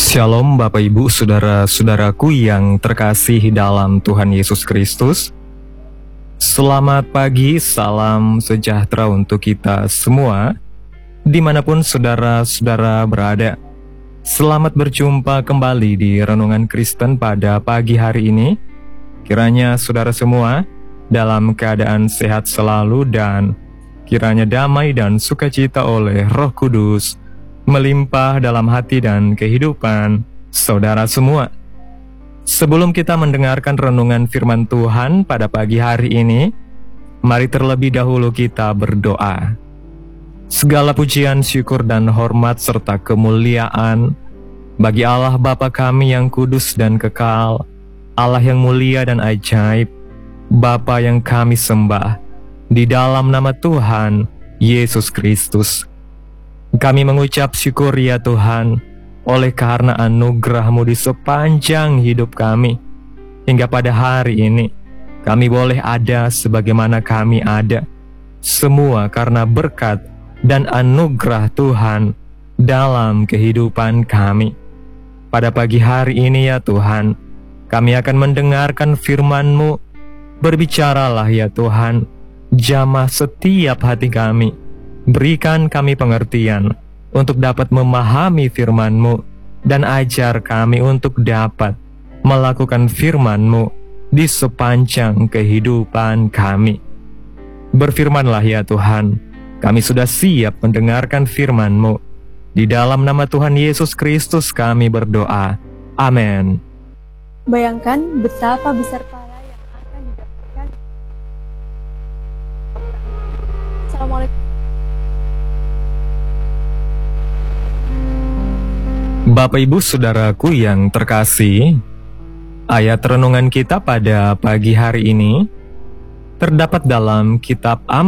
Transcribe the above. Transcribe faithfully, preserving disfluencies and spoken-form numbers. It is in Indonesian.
Shalom Bapak Ibu Saudara-saudaraku yang terkasih dalam Tuhan Yesus Kristus. Selamat pagi, salam sejahtera untuk kita semua dimanapun saudara-saudara berada. Selamat berjumpa kembali di Renungan Kristen pada pagi hari ini. Kiranya saudara semua dalam keadaan sehat selalu dan kiranya damai dan sukacita oleh Roh Kudus melimpah dalam hati dan kehidupan saudara semua. Sebelum kita mendengarkan renungan firman Tuhan pada pagi hari ini, mari terlebih dahulu kita berdoa. Segala pujian, syukur, dan hormat serta kemuliaan bagi Allah Bapa kami yang kudus dan kekal, Allah yang mulia dan ajaib, Bapa yang kami sembah, di dalam nama Tuhan Yesus Kristus. Kami mengucap syukur ya Tuhan, oleh karena anugerah-Mu di sepanjang hidup kami. Hingga pada hari ini, kami boleh ada sebagaimana kami ada. Semua karena berkat dan anugerah Tuhan dalam kehidupan kami. Pada pagi hari ini ya Tuhan, kami akan mendengarkan firman-Mu. Berbicaralah ya Tuhan, jamah setiap hati kami. Berikan kami pengertian untuk dapat memahami firman-Mu dan ajar kami untuk dapat melakukan firman-Mu di sepanjang kehidupan kami. Berfirmanlah ya Tuhan, kami sudah siap mendengarkan firman-Mu. Di dalam nama Tuhan Yesus Kristus kami berdoa. Amin. Bayangkan betapa besar pahala yang akan didapatkan. Assalamualaikum. Bapak Ibu Saudaraku yang terkasih, ayat renungan kita pada pagi hari ini terdapat dalam kitab Amsal